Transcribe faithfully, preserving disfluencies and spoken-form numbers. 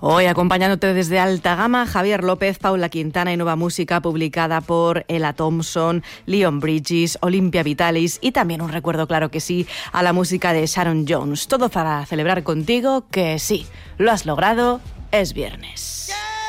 Hoy acompañándote desde alta gama, Javier López, Paula Quintana y nueva música publicada por Ella Thompson, Leon Bridges, Olympia Vitalis y también un recuerdo, claro que sí, a la música de Sharon Jones. Todo para celebrar contigo que sí, lo has logrado, es viernes.